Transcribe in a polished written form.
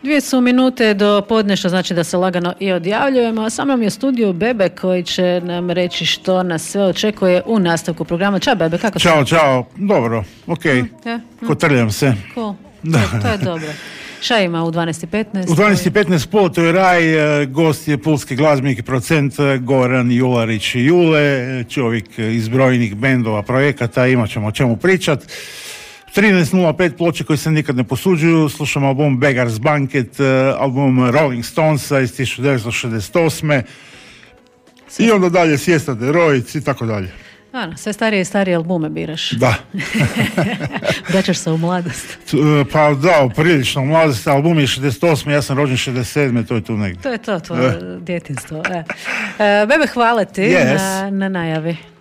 2 su minute do podne, što znači da se lagano i odjavljujemo, a sa mnom je u studiju Bebe koji će nam reći što nas sve očekuje u nastavku programa. Ćao Bebe, kako si? Ćao, dobro, ok, kotrljam se. Cool. To je dobro. Šta ima u 12.15? U 12.15 po to je raj, gost je pulski glazbenik i producent Goran Jularić Jule, čovjek iz brojnih bendova, projekata, imat ćemo o čemu pričat. 13.05 ploče koje se nikad ne posuđuju, slušamo album Beggars Banquet, album Rolling Stonesa iz 1968. I onda dalje Siesta de Roic i tako dalje. Sve starije i starije albume biraš. Da. Vraćaš se u mladost. Pa da, prilično u mladost. Album je 68. Ja sam rođen 67. To je tu negdje. To je to, tvoje djetinjstvo. Bebe, hvala ti na najavi.